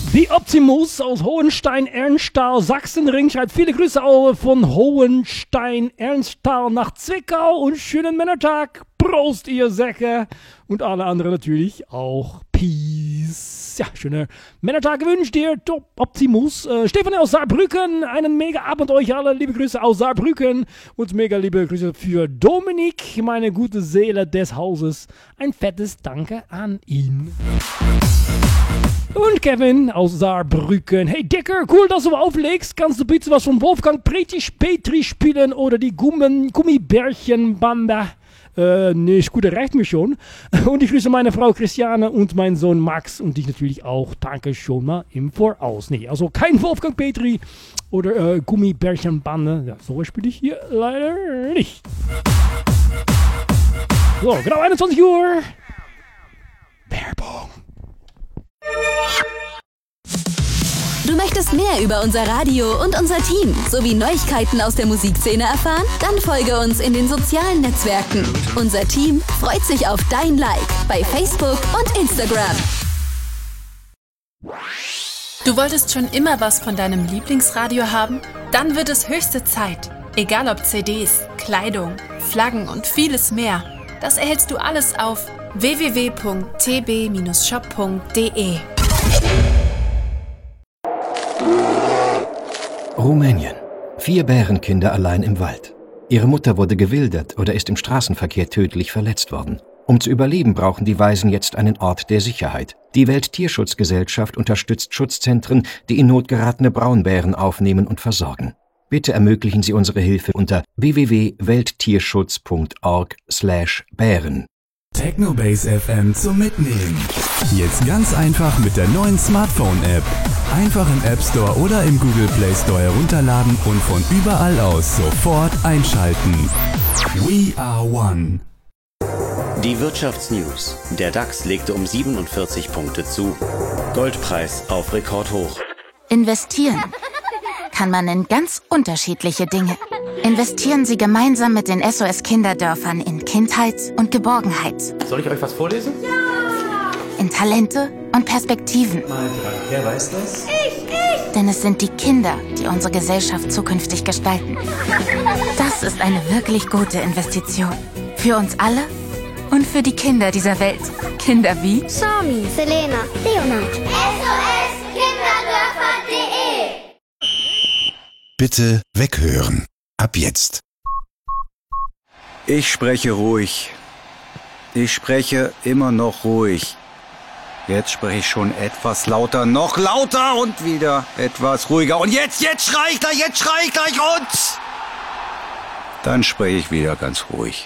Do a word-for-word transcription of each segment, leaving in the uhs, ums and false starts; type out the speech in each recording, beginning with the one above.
The Optimus aus Hohenstein-Ernstthal, Sachsenring, schreibt viele Grüße auch von Hohenstein-Ernstthal nach Zwickau und schönen Männertag. Prost, ihr Säcke. Und alle anderen natürlich auch. Peace. Ja, schöner Männertag gewünscht dir, Top Optimus. Äh, Stefan aus Saarbrücken, einen mega Abend euch alle. Liebe Grüße aus Saarbrücken und mega liebe Grüße für Dominik, meine gute Seele des Hauses. Ein fettes Danke an ihn. Und Kevin aus Saarbrücken. Hey Dicker, cool, dass du auflegst. Kannst du bitte was von Wolfgang Petri, Petri spielen oder die Gummen, Gummibärchenbande? Äh, nee, gut, das reicht mir schon. Und ich grüße meine Frau Christiane und meinen Sohn Max und dich natürlich auch. Danke schon mal im Voraus. Nee, also kein Wolfgang Petri oder äh, Gummibärchenbande. Ja, sowas spiele ich hier leider nicht. So, genau einundzwanzig Uhr. Werbung. Du möchtest mehr über unser Radio und unser Team sowie Neuigkeiten aus der Musikszene erfahren? Dann folge uns in den sozialen Netzwerken. Unser Team freut sich auf dein Like bei Facebook und Instagram. Du wolltest schon immer was von deinem Lieblingsradio haben? Dann wird es höchste Zeit. Egal ob C Ds, Kleidung, Flaggen und vieles mehr. Das erhältst du alles auf w w w punkt t b shop punkt d e. Rumänien. Vier Bärenkinder allein im Wald. Ihre Mutter wurde gewildert oder ist im Straßenverkehr tödlich verletzt worden. Um zu überleben, brauchen die Waisen jetzt einen Ort der Sicherheit. Die Welttierschutzgesellschaft unterstützt Schutzzentren, die in Not geratene Braunbären aufnehmen und versorgen. Bitte ermöglichen Sie unsere Hilfe unter w w w punkt welttierschutz punkt org slash Bären. Technobase F M zum Mitnehmen. Jetzt ganz einfach mit der neuen Smartphone-App. Einfach im App Store oder im Google Play Store herunterladen und von überall aus sofort einschalten. We are one. Die Wirtschaftsnews. Der DAX legte um siebenundvierzig Punkte zu. Goldpreis auf Rekordhoch. Investieren kann man in ganz unterschiedliche Dinge. Investieren Sie gemeinsam mit den S O S-Kinderdörfern in Kindheit und Geborgenheit. Soll ich euch was vorlesen? Ja! In Talente und Perspektiven. Mal dran. Wer weiß das? Ich, ich! Denn es sind die Kinder, die unsere Gesellschaft zukünftig gestalten. Das ist eine wirklich gute Investition. Für uns alle und für die Kinder dieser Welt. Kinder wie Sami, Selena, Leonard. S O S Kinderdörfer punkt de. Bitte weghören. Ab jetzt. Ich spreche ruhig. Ich spreche immer noch ruhig. Jetzt spreche ich schon etwas lauter, noch lauter und wieder etwas ruhiger. Und jetzt, jetzt schrei ich gleich, jetzt schrei ich gleich und... Dann spreche ich wieder ganz ruhig.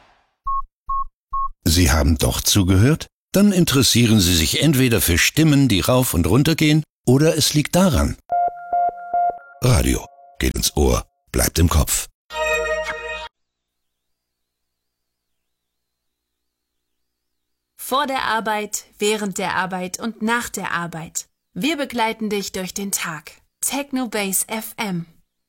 Sie haben doch zugehört? Dann interessieren Sie sich entweder für Stimmen, die rauf und runter gehen, oder es liegt daran. Radio geht ins Ohr, bleibt im Kopf. Vor der Arbeit, während der Arbeit und nach der Arbeit. Wir begleiten dich durch den Tag. Technobase F M.